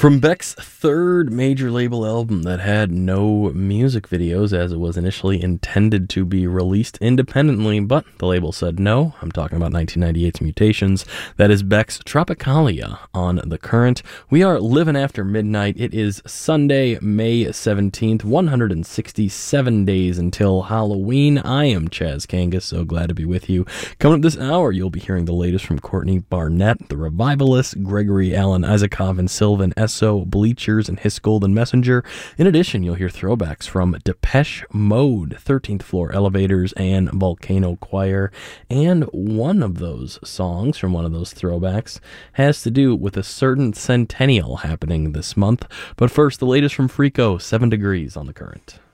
From Beck's third major label album that had no music videos as it was initially intended to be released independently, but the label said no. I'm talking about 1998's Mutations. That is Beck's Tropicalia on The Current. We are living after midnight. It is Sunday, May 17th, 167 days until Halloween. I am Chaz Kangas, so glad to be with you. Coming up this hour, you'll be hearing the latest from Courtney Barnett, The Revivalists, Gregory Alan Isakov and Sylvan Esso, Bleachers, and His Golden Messenger. In addition, you'll hear throwbacks from Depeche Mode, 13th Floor Elevators, and Volcano Choir. And one of those songs from one of those throwbacks has to do with a certain centennial happening this month. But first, the latest from Freako, 7 Degrees on The Current.